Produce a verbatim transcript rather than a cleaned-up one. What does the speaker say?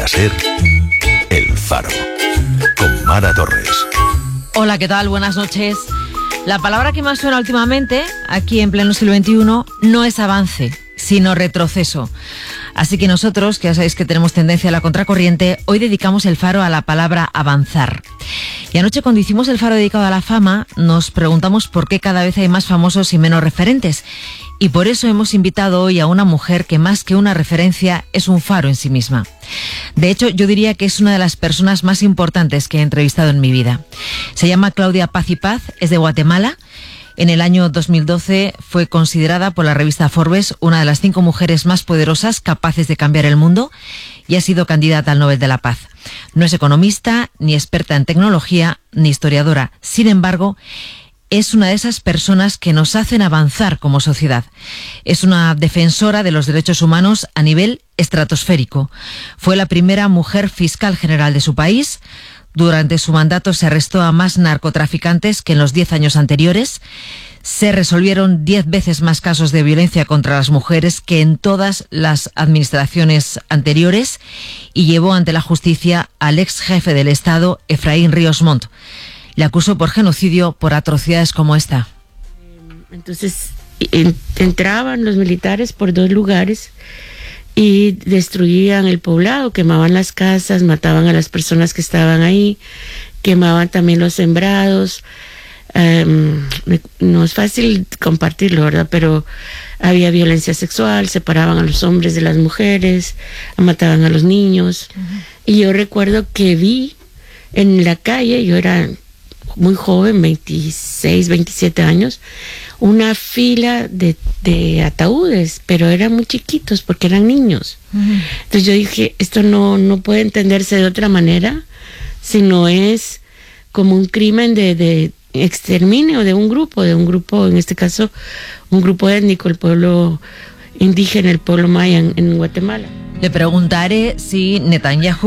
Ser El Faro, con Mara Torres. Hola, ¿qué tal? Buenas noches. La palabra que más suena últimamente, aquí en pleno siglo veintiuno, no es avance, sino retroceso. Así que nosotros, que ya sabéis que tenemos tendencia a la contracorriente, hoy dedicamos el Faro a la palabra avanzar. Y anoche, cuando hicimos el Faro dedicado a la fama, nos preguntamos por qué cada vez hay más famosos y menos referentes. Y por eso hemos invitado hoy a una mujer que, más que una referencia, es un faro en sí misma. De hecho, yo diría que es una de las personas más importantes que he entrevistado en mi vida. Se llama Claudia Paz y Paz, es de Guatemala. En el año dos mil doce fue considerada por la revista Forbes una de las cinco mujeres más poderosas capaces de cambiar el mundo y ha sido candidata al Nobel de la Paz. No es economista, ni experta en tecnología, ni historiadora. Sin embargo, es una de esas personas que nos hacen avanzar como sociedad. Es una defensora de los derechos humanos a nivel estratosférico. Fue la primera mujer fiscal general de su país. Durante su mandato se arrestó a más narcotraficantes que en los diez años anteriores. Se resolvieron diez veces más casos de violencia contra las mujeres que en todas las administraciones anteriores y llevó ante la justicia al ex jefe del Estado, Efraín Ríos Montt. Le acusó por genocidio por atrocidades como esta. Entonces en, entraban los militares por dos lugares y destruían el poblado, quemaban las casas, mataban a las personas que estaban ahí, quemaban también los sembrados. Um, no es fácil compartirlo, ¿verdad? Pero había violencia sexual, separaban a los hombres de las mujeres, mataban a los niños. Uh-huh. Y yo recuerdo que vi en la calle, yo era muy joven, veintiséis, veintisiete años, una fila de, de ataúdes, pero eran muy chiquitos porque eran niños. Uh-huh. Entonces yo dije, esto no, no puede entenderse de otra manera, sino es como un crimen de, de exterminio de un grupo, de un grupo, en este caso, un grupo étnico, el pueblo indígena, el pueblo maya en, en Guatemala. Le preguntaré si Netanyahu